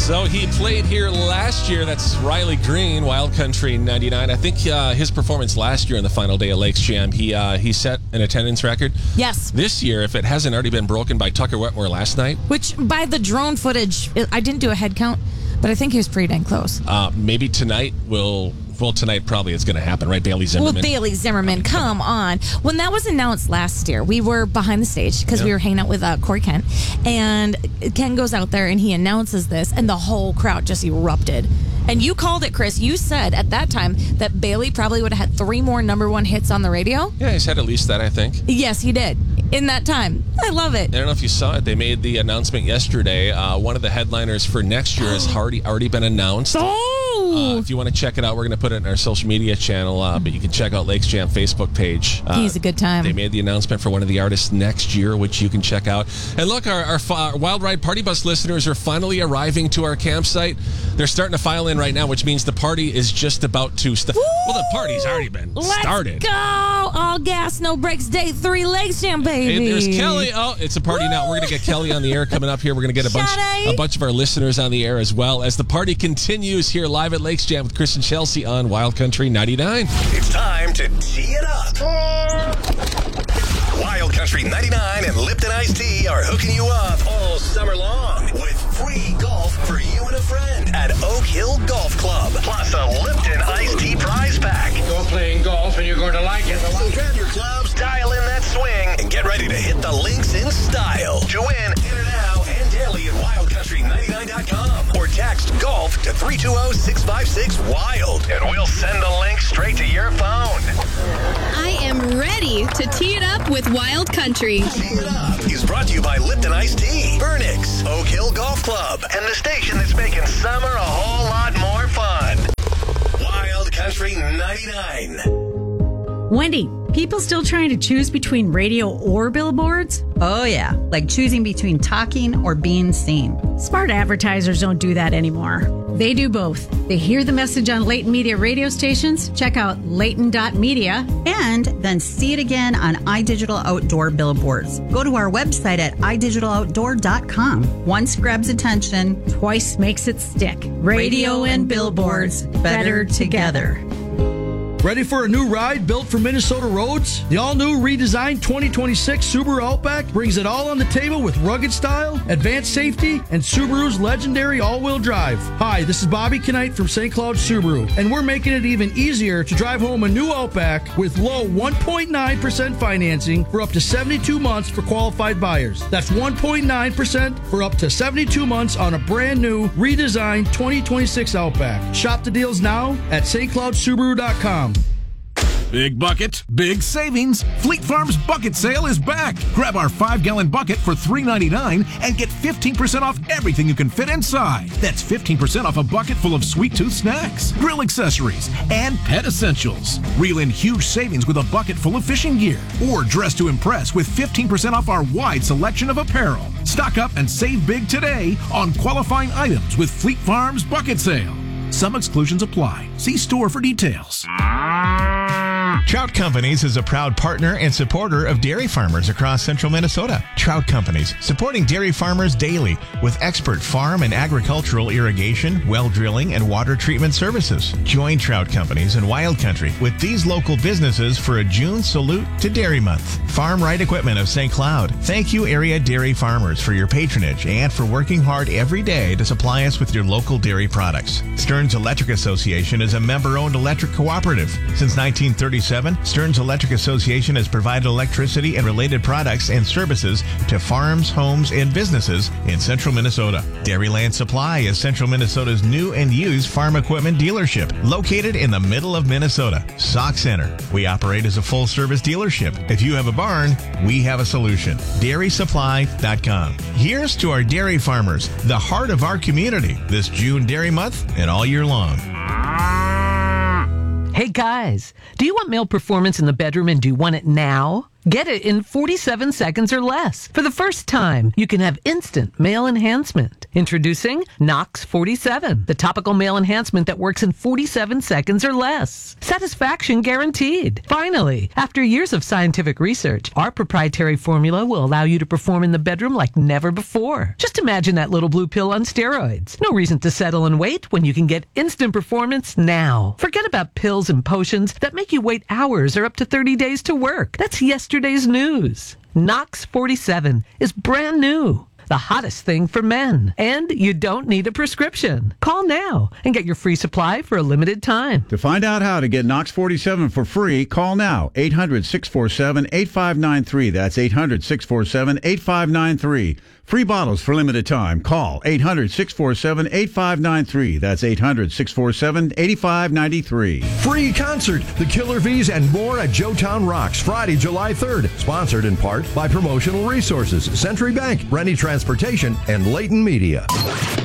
So he played here last year. That's Riley Green, Wild Country 99. I think his performance last year on the final day of Lakes Jam, he set an attendance record. Yes. This year, if it hasn't already been broken by Tucker Wetmore last night. Which, by the drone footage, I didn't do a head count, but I think he was pretty dang close. Maybe tonight tonight probably it's going to happen, right? Bailey Zimmerman. Well, Bailey Zimmerman, come on. When that was announced last year, we were behind the stage because we were hanging out with Corey Kent. And Ken goes out there and he announces this, and the whole crowd just erupted. And you called it, Chris. You said at that time that Bailey probably would have had 3 more number one hits on the radio. Yeah, he's had at least that, I think. Yes, he did. In that time. I love it. I don't know if you saw it. They made the announcement yesterday. One of the headliners for next year has already been announced. If you want to check it out, we're going to put it in our social media channel, but you can check out Lakes Jam Facebook page. He's a good time. They made the announcement for one of the artists next year, which you can check out. And look, our Wild Ride Party Bus listeners are finally arriving to our campsite. They're starting to file in right now, which means the party is just about to start. Well, the party's already been started. Let's go! All gas, no brakes, day 3, Lakes Jam, baby. Hey, there's Kelly. Oh, it's a party now. We're going to get Kelly on the air coming up here. We're going to get a bunch of our listeners on the air as well as the party continues here live at Lakes Jam with Chris and Chelsea on Wild Country 99. It's time to tee it up. Wild Country 99 and Lipton Iced Tea are hooking you up all summer long with free golf for you and a friend at Oak Hill Golf Club. Plus a Lipton Iced Tea prize pack. Go playing golf and you're going to like it. So grab your clubs, dial in that swing, and get ready to hit the links in style. To win, enter now and daily at wildcountry99.com or text golf to 320-656-WILD and we'll send the link straight to your phone. I am ready to tee it up with Wild Country. Tee It Up is brought to you by Lipton Iced Tea, Burnix, Oak Hill Golf Club, and the station that's making summer a whole lot more fun. Wild Country 99. Wendy, people still trying to choose between radio or billboards? Oh, yeah, like choosing between talking or being seen. Smart advertisers don't do that anymore. They do both. They hear the message on Leighton Media radio stations, check out Leighton.media, and then see it again on iDigital Outdoor billboards. Go to our website at idigitaloutdoor.com. Once grabs attention, twice makes it stick. Radio and billboards, better together. Ready for a new ride built for Minnesota roads? The all-new redesigned 2026 Subaru Outback brings it all on the table with rugged style, advanced safety, and Subaru's legendary all-wheel drive. Hi, this is Bobby Knight from St. Cloud Subaru, and we're making it even easier to drive home a new Outback with low 1.9% financing for up to 72 months for qualified buyers. That's 1.9% for up to 72 months on a brand new, redesigned 2026 Outback. Shop the deals now at stcloudsubaru.com. Big bucket, big savings. Fleet Farm's bucket sale is back. Grab our 5-gallon bucket for $3.99 and get 15% off everything you can fit inside. That's 15% off a bucket full of sweet tooth snacks, grill accessories, and pet essentials. Reel in huge savings with a bucket full of fishing gear. Or dress to impress with 15% off our wide selection of apparel. Stock up and save big today on qualifying items with Fleet Farm's bucket sale. Some exclusions apply. See store for details. Trout Companies is a proud partner and supporter of dairy farmers across central Minnesota. Trout Companies, supporting dairy farmers daily with expert farm and agricultural irrigation, well drilling, and water treatment services. Join Trout Companies in Wild Country with these local businesses for a June salute to Dairy Month. Farm Right Equipment of St. Cloud. Thank you, area dairy farmers, for your patronage and for working hard every day to supply us with your local dairy products. Stearns Electric Association is a member-owned electric cooperative. Since 1937, Stearns Electric Association has provided electricity and related products and services to farms, homes, and businesses in central Minnesota. Dairyland Supply is central Minnesota's new and used farm equipment dealership located in the middle of Minnesota. Sauk Center. We operate as a full-service dealership. If you have a barn, we have a solution. DairySupply.com. Here's to our dairy farmers, the heart of our community, this June Dairy Month and all year long. Hey guys, do you want male performance in the bedroom and do you want it now? Get it in 47 seconds or less. For the first time, you can have instant male enhancement. Introducing Knox 47, the topical male enhancement that works in 47 seconds or less. Satisfaction guaranteed. Finally, after years of scientific research, our proprietary formula will allow you to perform in the bedroom like never before. Just imagine that little blue pill on steroids. No reason to settle and wait when you can get instant performance now. Forget about pills and potions that make you wait hours or up to 30 days to work. That's yesterday's news. Knox 47 is brand new. The hottest thing for men. And you don't need a prescription. Call now and get your free supply for a limited time. To find out how to get Knox 47 for free, call now. 800-647-8593. That's 800-647-8593. Free bottles for limited time. Call 800-647-8593. That's 800-647-8593. Free concert, The Killer V's, and more at Joetown Rocks, Friday, July 3rd. Sponsored in part by Promotional Resources, Century Bank, Rennie Transportation, and Leighton Media.